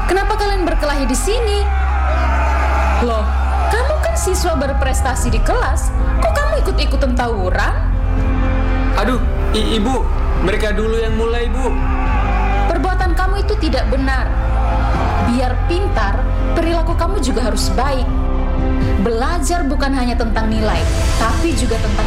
Kenapa kalian berkelahi di sini? Loh, kamu kan siswa berprestasi di kelas. Kok kamu ikut-ikutan tawuran? Aduh, Ibu, mereka dulu yang mulai, Bu. Perbuatan kamu itu tidak benar. Biar pintar, perilaku kamu juga harus baik. Belajar bukan hanya tentang nilai, tapi juga tentang